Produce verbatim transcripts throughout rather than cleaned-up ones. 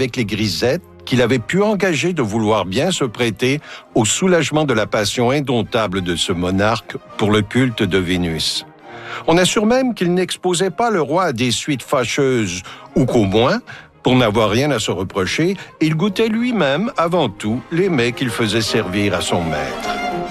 avec les grisettes qu'il avait pu engager de vouloir bien se prêter au soulagement de la passion indomptable de ce monarque pour le culte de Vénus. On assure même qu'il n'exposait pas le roi à des suites fâcheuses, ou qu'au moins, pour n'avoir rien à se reprocher, il goûtait lui-même, avant tout, les mets qu'il faisait servir à son maître.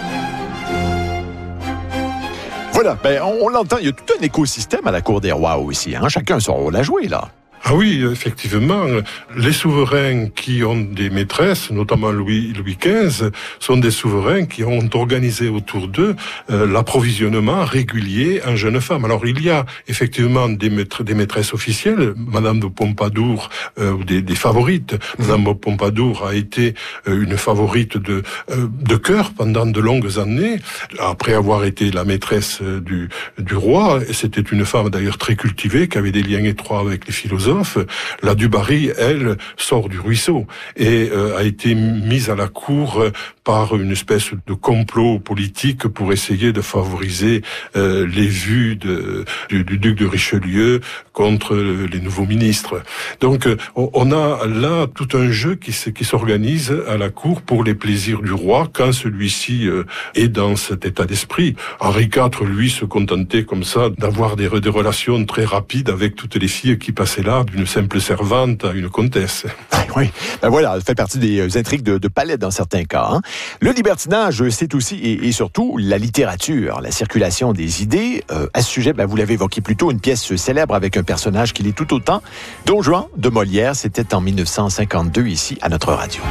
Voilà, ben on, on l'entend, il y a tout un écosystème à la cour des rois aussi, hein? Chacun a son rôle à jouer, là. Ah oui, effectivement, les souverains qui ont des maîtresses, notamment Louis, Louis quinze, sont des souverains qui ont organisé autour d'eux euh, l'approvisionnement régulier en jeunes femmes. Alors il y a effectivement des, maîtres, des maîtresses officielles, Madame de Pompadour, euh, ou des, des favorites. Mmh. Madame de Pompadour a été euh, une favorite de, euh, de cœur pendant de longues années, après avoir été la maîtresse du, du roi. Et c'était une femme d'ailleurs très cultivée, qui avait des liens étroits avec les philosophes. La Dubarry, elle, sort du ruisseau et euh, a été mise à la cour euh, par une espèce de complot politique pour essayer de favoriser euh, les vues de, du, du duc de Richelieu contre les nouveaux ministres. Donc euh, on a là tout un jeu qui, qui s'organise à la cour pour les plaisirs du roi quand celui-ci euh, est dans cet état d'esprit. Henri quatre, lui, se contentait comme ça d'avoir des, des relations très rapides avec toutes les filles qui passaient là, d'une simple servante à une comtesse. Oui, ben voilà, ça fait partie des intrigues de, de palais dans certains cas. Hein. Le libertinage, c'est aussi et, et surtout la littérature, la circulation des idées. Euh, à ce sujet, ben, vous l'avez évoqué plus tôt, une pièce célèbre avec un personnage qui l'est tout autant. Don Juan de Molière, c'était en dix-neuf cent cinquante-deux ici à notre radio.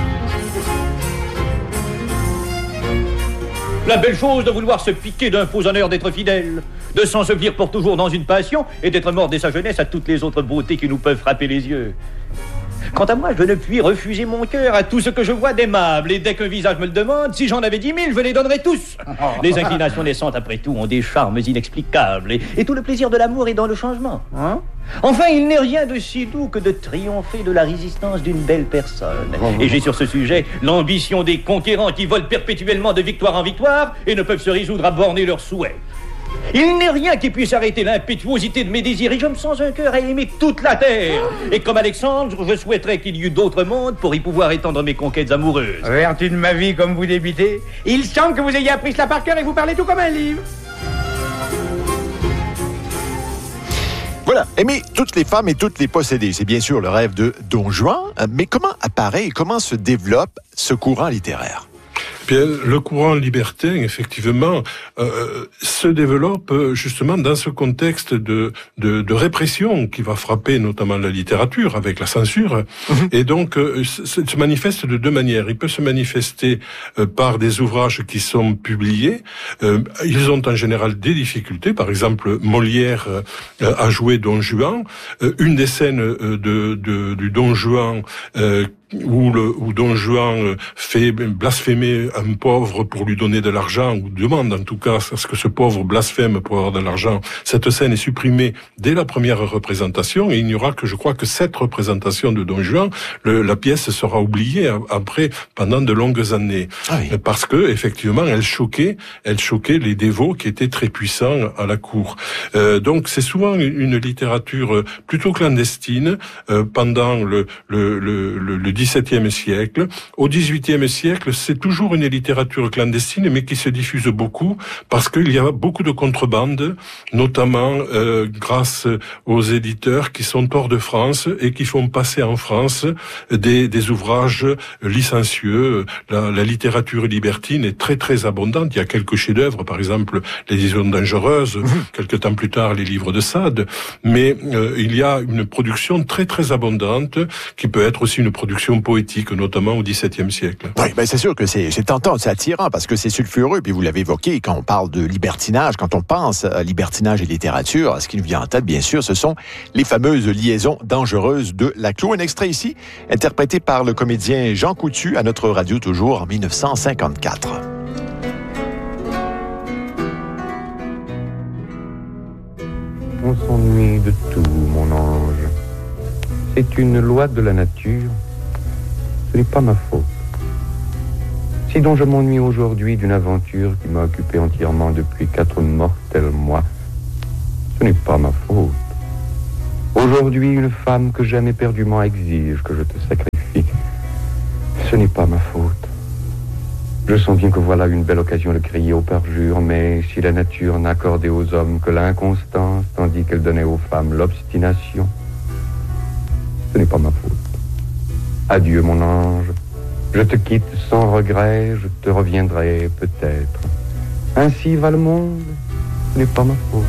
La belle chose de vouloir se piquer d'un faux honneur d'être fidèle, de s'ensevelir pour toujours dans une passion et d'être mort dès sa jeunesse à toutes les autres beautés qui nous peuvent frapper les yeux. Quant à moi, je ne puis refuser mon cœur à tout ce que je vois d'aimable, et dès qu'un visage me le demande, si j'en avais dix mille, je les donnerais tous. Les inclinations naissantes, après tout, ont des charmes inexplicables, et, et tout le plaisir de l'amour est dans le changement. Hein? Enfin, il n'est rien de si doux que de triompher de la résistance d'une belle personne. Et j'ai sur ce sujet l'ambition des conquérants qui volent perpétuellement de victoire en victoire et ne peuvent se résoudre à borner leurs souhaits. Il n'est rien qui puisse arrêter l'impétuosité de mes désirs et je me sens un cœur à aimer toute la terre. Et comme Alexandre, je souhaiterais qu'il y eût d'autres mondes pour y pouvoir étendre mes conquêtes amoureuses. Vertu de ma vie, comme vous débutez, il semble que vous ayez appris cela par cœur et vous parlez tout comme un livre. Voilà, aimer toutes les femmes et toutes les posséder, c'est bien sûr le rêve de Don Juan, mais comment apparaît et comment se développe ce courant littéraire? Bien, le courant libertin, effectivement, euh, se développe justement dans ce contexte de, de, de répression qui va frapper notamment la littérature avec la censure. Mmh. Et donc, euh, se, se manifeste de deux manières. Il peut se manifester euh, par des ouvrages qui sont publiés. Euh, ils ont en général des difficultés. Par exemple, Molière euh, a joué Don Juan. Euh, une des scènes euh, de, de, du Don Juan euh, où, le, où Don Juan fait blasphémer un pauvre pour lui donner de l'argent, ou demande en tout cas à ce que ce pauvre blasphème pour avoir de l'argent. Cette scène est supprimée dès la première représentation, et il n'y aura que, je crois, que cette représentation de Don Juan. Le, la pièce sera oubliée après, pendant de longues années. Ah oui. Parce que, effectivement, elle choquait, elle choquait les dévots qui étaient très puissants à la cour. Euh, donc, c'est souvent une littérature plutôt clandestine, euh, pendant le, le, le, le, le dix-septième siècle. Au dix-huitième siècle, c'est toujours une littérature clandestine, mais qui se diffuse beaucoup parce qu'il y a beaucoup de contrebande, notamment euh, grâce aux éditeurs qui sont hors de France et qui font passer en France des, des ouvrages licencieux. La, la littérature libertine est très très abondante. Il y a quelques chefs-d'œuvre, par exemple les Liaisons dangereuses, mmh. quelques temps plus tard les livres de Sade, mais euh, il y a une production très très abondante qui peut être aussi une production poétique, notamment au dix-septième siècle. Oui, ben c'est sûr que c'est, c'est tentant, c'est attirant, parce que c'est sulfureux, puis vous l'avez évoqué, quand on parle de libertinage, quand on pense à libertinage et littérature, ce qui nous vient en tête, bien sûr, ce sont les fameuses liaisons dangereuses de Laclos. Un extrait ici, interprété par le comédien Jean Coutu, à notre radio toujours, en dix-neuf cent cinquante-quatre. On s'ennuie de tout, mon ange. C'est une loi de la nature. Ce n'est pas ma faute. Si donc je m'ennuie aujourd'hui d'une aventure qui m'a occupé entièrement depuis quatre mortels mois, ce n'est pas ma faute. Aujourd'hui, une femme que j'aime éperdument exige que je te sacrifie Ce n'est pas ma faute. Je sens bien que voilà une belle occasion de crier au parjure, mais si la nature n'accordait aux hommes que l'inconstance, tandis qu'elle donnait aux femmes l'obstination, ce n'est pas ma faute. Adieu, mon ange. Je te quitte sans regret, je te reviendrai peut-être. Ainsi va le monde, ce n'est pas ma faute.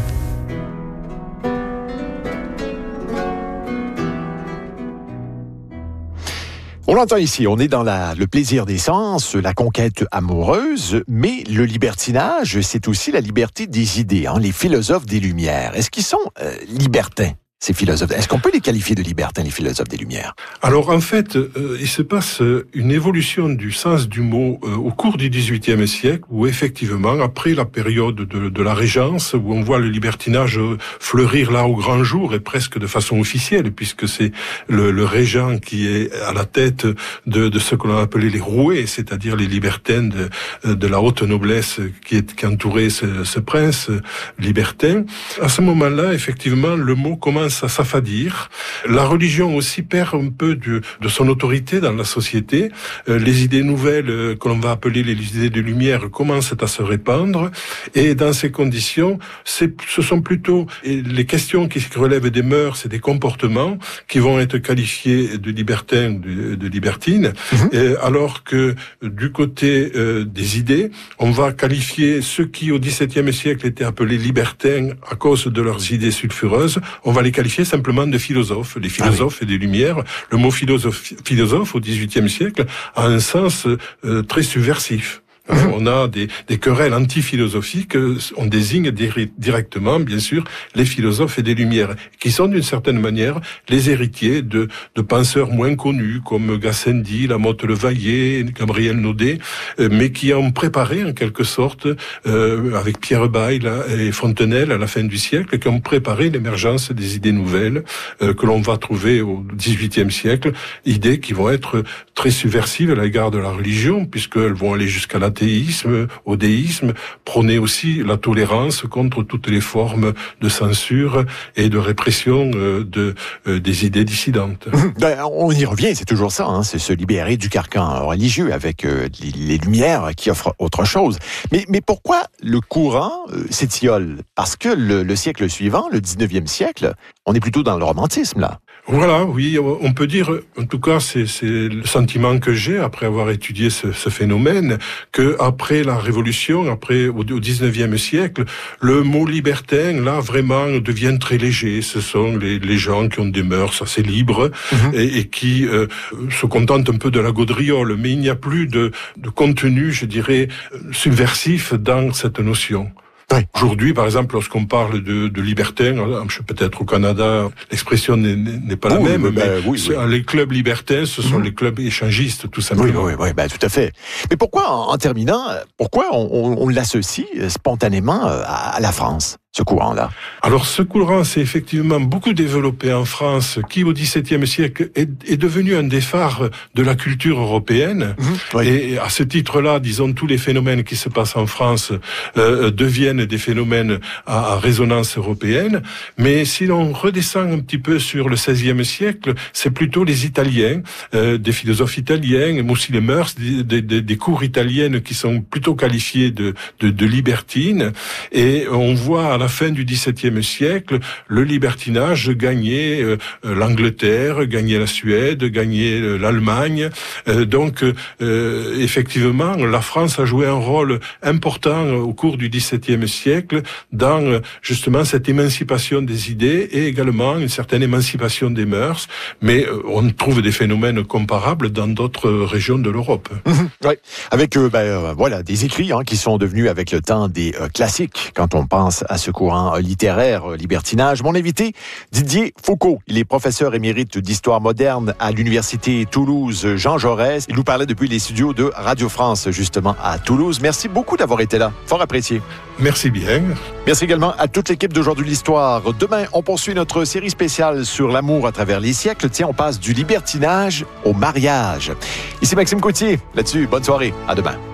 On l'entend ici, on est dans la, le plaisir des sens, la conquête amoureuse, mais le libertinage, c'est aussi la liberté des idées, hein, les philosophes des Lumières. Est-ce qu'ils sont euh, libertins, ces philosophes? Est-ce qu'on peut les qualifier de libertins, les philosophes des Lumières? Alors en fait, euh, il se passe une évolution du sens du mot euh, au cours du dix-huitième siècle, où effectivement, après la période de, de la Régence, où on voit le libertinage fleurir là au grand jour et presque de façon officielle, puisque c'est le, le régent qui est à la tête de, de ce que l'on appelait les roués, c'est-à-dire les libertins de, de la haute noblesse qui, est, qui entourait ce, ce prince libertin. À ce moment-là, effectivement, le mot commence à s'affadir. La religion aussi perd un peu de, de son autorité dans la société. Euh, les idées nouvelles, euh, que l'on va appeler les idées de lumière, commencent à se répandre. Et dans ces conditions, c'est, ce sont plutôt les questions qui relèvent des mœurs et des comportements qui vont être qualifiés de libertins, de, de libertines, mmh. et, alors que du côté euh, des idées, on va qualifier ceux qui, au dix-septième siècle, étaient appelés libertins à cause de leurs idées sulfureuses, on va les qualifier simplement de philosophes, les philosophes ah oui. et des Lumières. Le mot philosophe, philosophe au dix-huitième siècle a un sens euh, très subversif. Mmh. On a des, des querelles anti-philosophiques, on désigne directement, bien sûr, les philosophes et des Lumières, qui sont d'une certaine manière les héritiers de, de penseurs moins connus, comme Gassendi, Lamotte Levaillé, Gabriel Naudet, mais qui ont préparé, en quelque sorte, euh, avec Pierre Bayle et Fontenelle, à la fin du siècle, qui ont préparé l'émergence des idées nouvelles, euh, que l'on va trouver au dix-huitième siècle, idées qui vont être très subversives à l'égard de la religion, puisqu'elles vont aller jusqu'à la l'athéisme, au déisme, prônait aussi la tolérance contre toutes les formes de censure et de répression euh, de, euh, des idées dissidentes. Ben, on y revient, c'est toujours ça, hein, c'est se libérer du carcan religieux avec euh, les, les Lumières qui offrent autre chose. Mais, mais pourquoi le courant euh, s'étiole? Parce que le, le siècle suivant, le dix-neuvième siècle, on est plutôt dans le romantisme, là. Voilà, oui, on peut dire, en tout cas, c'est, c'est le sentiment que j'ai après avoir étudié ce, ce phénomène, que après la Révolution, après au dix-neuvième siècle, le mot libertin, là, vraiment devient très léger. Ce sont les, les gens qui ont des mœurs assez libres mmh. et, et qui euh, se contentent un peu de la gaudriole, mais il n'y a plus de, de contenu, je dirais, subversif dans cette notion. Oui. Aujourd'hui, par exemple, lorsqu'on parle de, de libertin, peut-être au Canada, l'expression n'est, n'est pas oui, la même, mais, mais ben, oui, oui. les clubs libertins, ce sont mmh. les clubs échangistes, tout simplement. Oui, oui, oui ben, tout à fait. Mais pourquoi, en, en terminant, pourquoi on, on, on l'associe spontanément à, à la France, ce courant-là? Alors, ce courant s'est effectivement beaucoup développé en France, qui, au dix-septième siècle, est, est devenu un des phares de la culture européenne. Mmh, oui. Et à ce titre-là, disons, tous les phénomènes qui se passent en France euh, deviennent des phénomènes à, à résonance européenne. Mais si l'on redescend un petit peu sur le seizième siècle, c'est plutôt les Italiens, euh, des philosophes italiens, mais aussi les mœurs, des, des, des cours italiennes qui sont plutôt qualifiées de, de, de libertines. Et on voit à la fin du dix-septième siècle, le libertinage gagnait euh, l'Angleterre, gagnait la Suède, gagnait euh, l'Allemagne. Euh, donc, euh, effectivement, la France a joué un rôle important au cours du dix-septième siècle dans euh, justement cette émancipation des idées et également une certaine émancipation des mœurs. Mais euh, on trouve des phénomènes comparables dans d'autres régions de l'Europe. Mmh, oui, avec euh, ben, euh, voilà des écrits hein, qui sont devenus avec le temps des euh, classiques quand on pense à ce courant littéraire, libertinage. Mon invité, Didier Foucault. Il est professeur émérite d'histoire moderne à l'Université Toulouse Jean Jaurès. Il nous parlait depuis les studios de Radio France, justement, à Toulouse. Merci beaucoup d'avoir été là. Fort apprécié. Merci bien. Merci également à toute l'équipe d'Aujourd'hui l'Histoire. Demain, on poursuit notre série spéciale sur l'amour à travers les siècles. Tiens, on passe du libertinage au mariage. Ici Maxime Coutier. Là-dessus, bonne soirée. À demain.